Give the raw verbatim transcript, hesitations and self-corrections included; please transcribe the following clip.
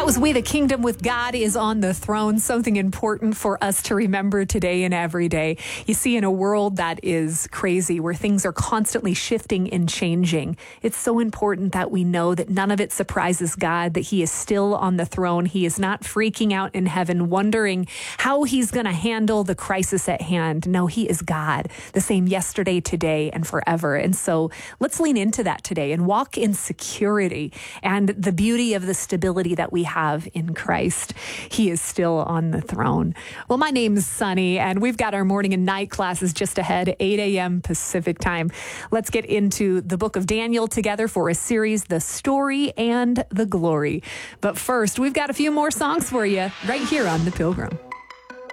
was We the Kingdom with God is on the throne, something important for us to remember today and every day. You see, in a world that is crazy, where things are constantly shifting and changing, it's so important that we know that none of it surprises God, that he is still on the throne. He is not freaking out in heaven, wondering how he's going to handle the crisis at hand. No, he is God, the same yesterday, today, and forever. And so let's lean into that today and walk in security and the beauty of the stability that we have in Christ. He is still on the throne. Well, my name is Sunny, and we've got our morning and night classes just ahead, eight a.m. Pacific time. Let's get into the book of Daniel together for a series, The Story and the Glory. But first, we've got a few more songs for you right here on The Pilgrim.